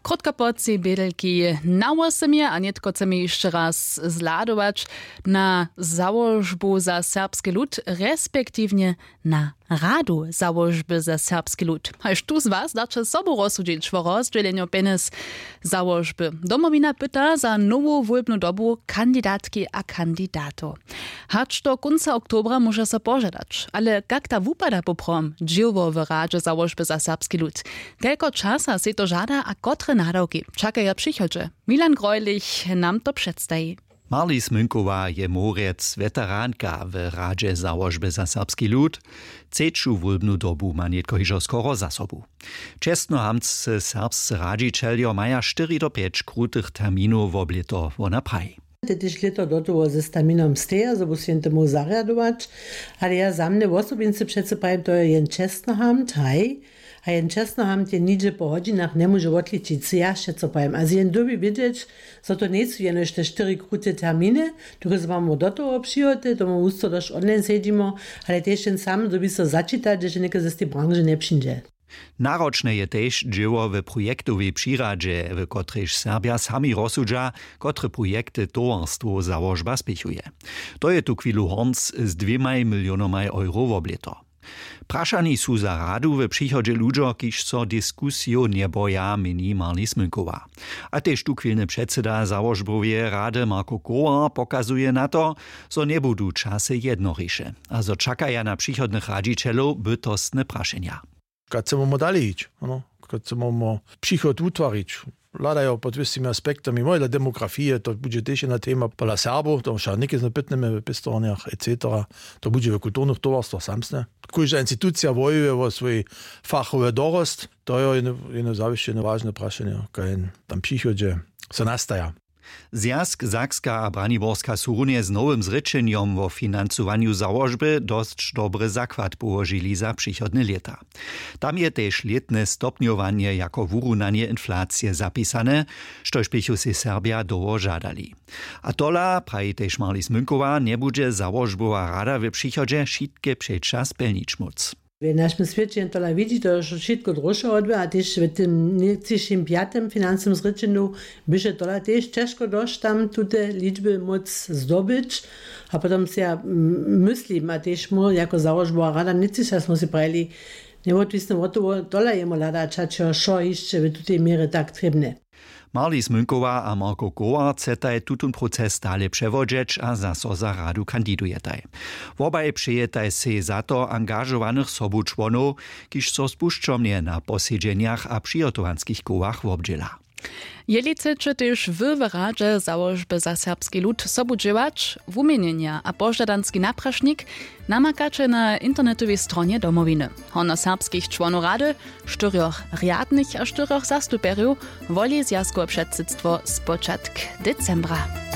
Krótka porcji biedelki nałosymie, a nie tylko chcemy jeszcze raz zladować na założbu za serbski lud, respektywnie na radu założby za serbski lud. Aż tu z was dacie sobą rozsudzić o rozdzieleniu penis założby. Domowina pyta za nową wolbną dobu kandydatki a kandydatów. Hacz do końca oktobra może się pożadać, ale jak ta wupada poprom dzieło w radzie założby za serbski lud? Kelko czasa się to żada, a kotre nadawki czekają przychodzie? Milan Grojlich nam to przedstawi. Marlis Münkowa je morec weteranka w Radzie Założby za serbski lud. Ceču wolbnu dobu ma netko hižo skoro za sobu. Čestno hamc serbscy radzicieljo maja 4 do 5 krutych terminów w oblito wona praj. Tyś leto do toho ze staminom steja, so musím tomu zariadować, ale ja za mnie osobince přece prajem, to je jen čestno hamt, hej, a jen čestno hamt je nidzie po hodzinach nie może odličić, ja še co prajem. A jen dobi wiedzieć, so to nie są jenož te 4 krute terminy, które mamy do toho přijote, to mu usto dož online sedimo, ale też ten sam dobi so začitać, że niekto z tej branży nie przyjdzie. Naročne je tež dzieło w projektowej przyradzie, w kotrež Serbia sami rozsudža, kotre projekty towarstwo założba spichuje. To je tu chwilu hornc z 2 milionami euro w oblito. Prašani sú za radu v przychodzie ludzo, kiž so diskusio neboja, mini Marlis Münkowa. A tež tu chwilny predseda założbowie rady Marko Koła pokazuje na to, so nie budú časy jednoriše, a so čakaja na przychodnych radzicielów bytostne prašenia. Kad chcemo dalej ići, kad chcemo przychod utvarić, vladajo pod vissimi aspektami, mojla demografije, to bude też jedna tema pola Serbov, to še nekaj znapitneme v pistorniach, etc. To bude v kulturnych towarstvach samsne. Kojža institucija vojuje vo svoj fachové dorost, to je jedno zavišćene važne prašenje, kaj tam przychodzie se nastaja. Zjazk Sakska a Braniborska sú runie s nowym zrečenjom vo financowaniu założby dość dobry zakład położyli za przychodne lata. Tam je też letne stopniowanie jako wyrunanie inflacji zapisane, štož bychu si Serbia doło żadali. A tola, praji też Marlis Münkowa, nie bude założbowa rada w przychodzie šitke předčas spełnić móc. W naszym świecie to widzi, to już wszystko droższe odbywa, a też w tym niektórych 5. finansowym zryczeniu byże to też ciężko dość tam te liczby móc zdobyć, a potem się myśli, a też my jako założbowa rada nie chcemy się prajeli, nieodwisne od tego, to jemu lada czacio, co jeszcze w tej mierze tak trzebne. Marlis Münkowa a Marko Koła chcete tutun proces dalej przewodzić a zaso za radu kandidujetaj. Wobaj przyjetaj se za to angażowanych sobu członów, kiż so spuszczomnie na posiedzeniach a przygotowanskich kołach wobdziela. Jeli chcecie też w Radzie Założby za serbski lud sobu dziewać, wumienienia a pożadanski naprašnik namakacie na internetowej stronie domowiny. Hono serbskich członów rady, 4 riadnych a 4 zastuperiów woli zjazkowe przedsedztwo z początku decembra.